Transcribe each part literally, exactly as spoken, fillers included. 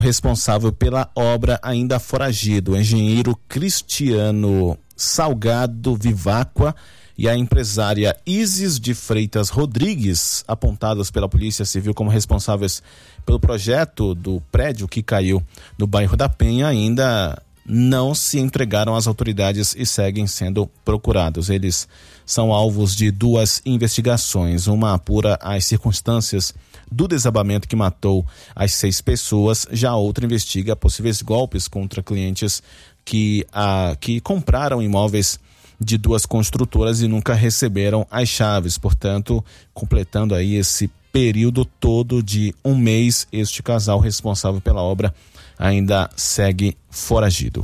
responsável pela obra ainda foragido, o engenheiro Cristiano Salgado Vivacqua e a empresária Isis de Freitas Rodrigues, apontados pela Polícia Civil como responsáveis pelo projeto do prédio que caiu no bairro da Penha, ainda não se entregaram às autoridades e seguem sendo procurados. Eles são alvos de duas investigações. Uma apura as circunstâncias do desabamento que matou as seis pessoas, já a outra investiga possíveis golpes contra clientes que, a, que compraram imóveis de duas construtoras e nunca receberam as chaves. Portanto, completando aí esse período todo de um mês, este casal responsável pela obra ainda segue foragido.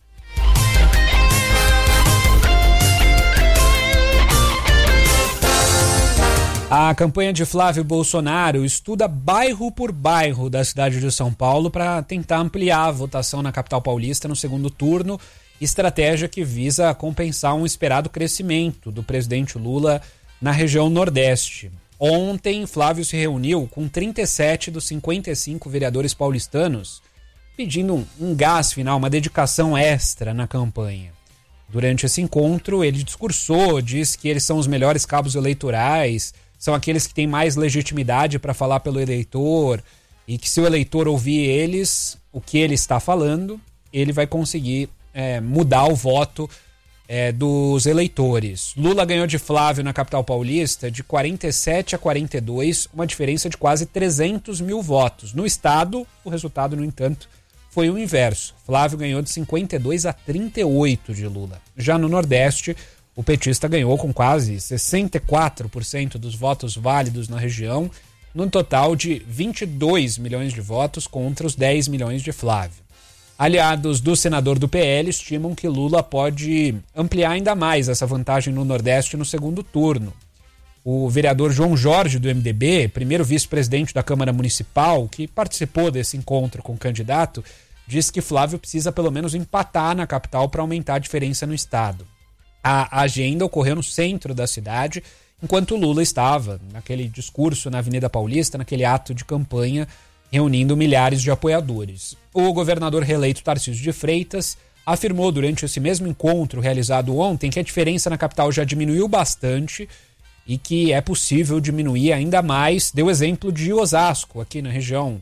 A campanha de Flávio Bolsonaro estuda bairro por bairro da cidade de São Paulo para tentar ampliar a votação na capital paulista no segundo turno, estratégia que visa compensar um esperado crescimento do presidente Lula na região Nordeste. Ontem, Flávio se reuniu com trinta e sete dos cinquenta e cinco vereadores paulistanos, pedindo um, um gás final, uma dedicação extra na campanha. Durante esse encontro, ele discursou, disse que eles são os melhores cabos eleitorais, são aqueles que têm mais legitimidade para falar pelo eleitor, e que se o eleitor ouvir eles, o que ele está falando, ele vai conseguir é, mudar o voto é, dos eleitores. Lula ganhou de Flávio na capital paulista de quarenta e sete a quarenta e dois, uma diferença de quase trezentos mil votos. No estado, o resultado, no entanto, foi o inverso. Flávio ganhou de cinquenta e dois a trinta e oito de Lula. Já no Nordeste, o petista ganhou com quase sessenta e quatro por cento dos votos válidos na região, num total de vinte e dois milhões de votos contra os dez milhões de Flávio. Aliados do senador do P L estimam que Lula pode ampliar ainda mais essa vantagem no Nordeste no segundo turno. O vereador João Jorge, do M D B, primeiro vice-presidente da Câmara Municipal, que participou desse encontro com o candidato, disse que Flávio precisa pelo menos empatar na capital para aumentar a diferença no estado. A agenda ocorreu no centro da cidade, enquanto Lula estava naquele discurso na Avenida Paulista, naquele ato de campanha, reunindo milhares de apoiadores. O governador reeleito Tarcísio de Freitas afirmou durante esse mesmo encontro realizado ontem que a diferença na capital já diminuiu bastante e que é possível diminuir ainda mais. Deu exemplo de Osasco, aqui na região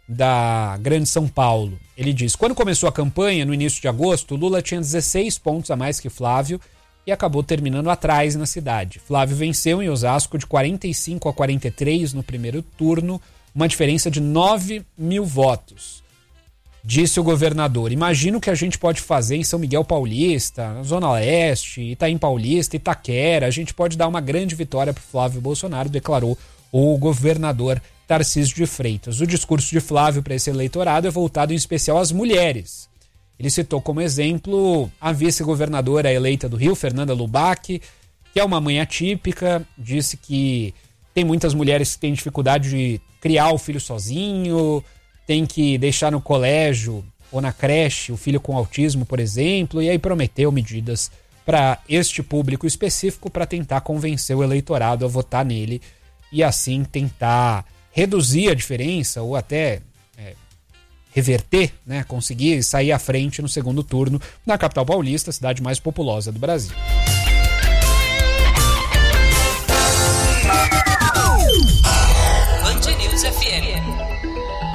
da Grande São Paulo. Ele diz: quando começou a campanha, no início de agosto, Lula tinha dezesseis pontos a mais que Flávio e acabou terminando atrás na cidade. Flávio venceu em Osasco de quarenta e cinco a quarenta e três no primeiro turno, uma diferença de nove mil votos. Disse o governador: imagina o que a gente pode fazer em São Miguel Paulista, na Zona Leste, Itaim Paulista, Itaquera. A gente pode dar uma grande vitória para Flávio Bolsonaro, declarou o governador Tarcísio de Freitas. O discurso de Flávio para esse eleitorado é voltado em especial às mulheres. Ele citou como exemplo a vice-governadora eleita do Rio, Fernanda Lubac, que é uma mãe atípica, disse que tem muitas mulheres que têm dificuldade de criar o filho sozinho, tem que deixar no colégio ou na creche o filho com autismo, por exemplo, e aí prometeu medidas para este público específico para tentar convencer o eleitorado a votar nele e assim tentar reduzir a diferença ou até é, reverter, né, conseguir sair à frente no segundo turno na capital paulista, a cidade mais populosa do Brasil. Band News F M.